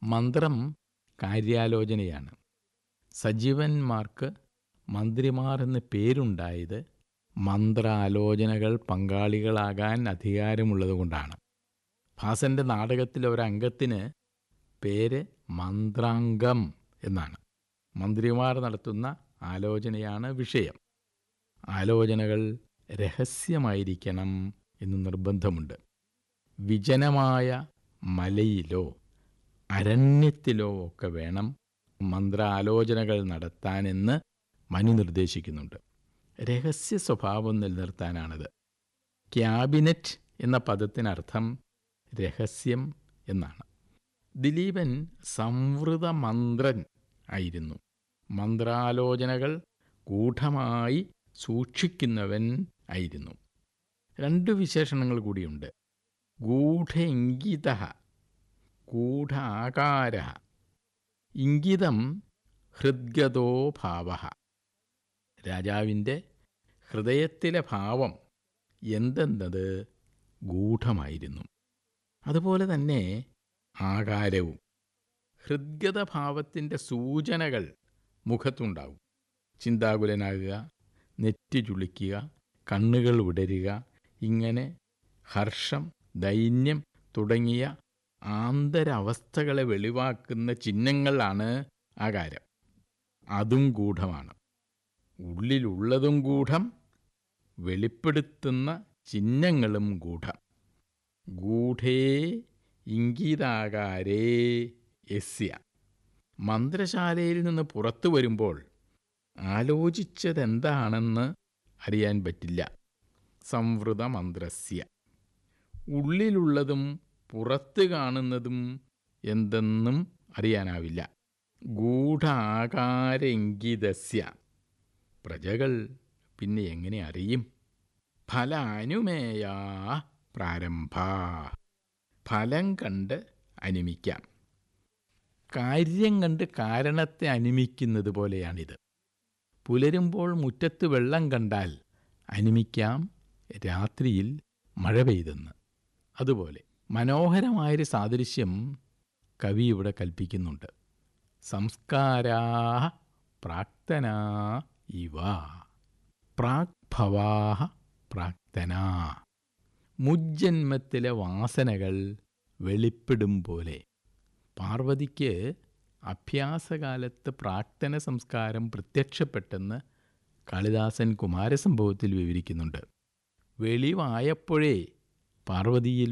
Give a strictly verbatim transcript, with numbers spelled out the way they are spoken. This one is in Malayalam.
മന്ത്രം കാര്യാലോചനയാണ്. സജീവന്മാർക്ക് മന്ത്രിമാർ എന്ന് പേരുണ്ടായത് മന്ത്രാലോചനകൾ പങ്കാളികളാകാൻ അധികാരമുള്ളതുകൊണ്ടാണ്. ഭാസന്റെ നാടകത്തിലെ ഒരംഗത്തിന് പേര് മന്ത്രാംഗം എന്നാണ്. മന്ത്രിമാർ നടത്തുന്ന ആലോചനയാണ് വിഷയം. ആലോചനകൾ രഹസ്യമായിരിക്കണം എന്ന് നിർബന്ധമുണ്ട്. വിജനമായ മലയിലോ അരണ്യത്തിലോ ഒക്കെ വേണം മന്ത്രാലോചനകൾ നടത്താനെന്ന് മനു നിർദ്ദേശിക്കുന്നുണ്ട്. രഹസ്യ സ്വഭാവം നിലനിർത്താനാണത്. ക്യാബിനറ്റ് എന്ന പദത്തിനർത്ഥം രഹസ്യം എന്നാണ്. ദിലീപൻ സംവൃതമന്ത്രൻ ആയിരുന്നു. മന്ത്രാലോചനകൾ ഗൂഢമായി സൂക്ഷിക്കുന്നവൻ ആയിരുന്നു. രണ്ട് വിശേഷണങ്ങൾ കൂടിയുണ്ട്. ഗൂഢഇംഗിത, ഗൂഢാകാര. ഇംഗിതം ഹൃദ്ഗതോ ഭാവ. രാജാവിൻ്റെ ഹൃദയത്തിലെ ഭാവം എന്തെന്നത് ഗൂഢമായിരുന്നു. അതുപോലെ തന്നെ ആകാരവും. ഹൃദ്ഗതഭാവത്തിൻ്റെ സൂചനകൾ മുഖത്തുണ്ടാവും. ചിന്താകുലനാകുക, നെറ്റി ചുളിക്കുക, കണ്ണുകൾ വിടരുക, ഇങ്ങനെ ഹർഷം, ദൈന്യം തുടങ്ങിയ ആന്തരാവസ്ഥകളെ വെളിവാക്കുന്ന ചിഹ്നങ്ങളാണ് ആകാരം. അതും ഗൂഢമാണ്. ഉള്ളിലുള്ളതും ഗൂഢം, വെളിപ്പെടുത്തുന്ന ചിഹ്നങ്ങളും ഗൂഢം. ഗൂഢേ ഇംഗിതാകാരേ യസ്യ. മന്ത്രശാലയിൽ നിന്ന് പുറത്തു വരുമ്പോൾ ആലോചിച്ചതെന്താണെന്ന് അറിയാൻ പറ്റില്ല. സംവൃതമന്ത്രസ്യ. ഉള്ളിലുള്ളതും പുറത്ത് കാണുന്നതും എന്തെന്നും അറിയാനാവില്ല. ഗൂഢാകാരഇംഗിതസ്യ. പ്രജകൾ പിന്നെ എങ്ങനെ അറിയും? ഫലാനുമേയാ പ്രാരംഭ. ഫലം കണ്ട് അനുമിക്കാം. കാര്യം കണ്ട് കാരണത്തെ അനുമിക്കുന്നത് പോലെയാണിത്. പുലരുമ്പോൾ മുറ്റത്ത് വെള്ളം കണ്ടാൽ അനുമിക്കാം രാത്രിയിൽ മഴ പെയ്തെന്ന്. അതുപോലെ മനോഹരമായൊരു സാദൃശ്യം കവി ഇവിടെ കൽപ്പിക്കുന്നുണ്ട്. സംസ്കാരാ പ്രാക്തനാ ഇവ. പ്രാഗ്ഭവാ പ്രാക്തനാ. മുജ്ജന്മത്തിലെ വാസനകൾ വെളിപ്പെടും പോലെ. പാർവതിക്ക് അഭ്യാസകാലത്ത് പ്രാക്തന സംസ്കാരം പ്രത്യക്ഷപ്പെട്ടെന്ന് കാളിദാസൻ കുമാരസംഭവത്തിൽ വിവരിക്കുന്നുണ്ട്. വെളിവായപ്പോഴേ പാർവതിയിൽ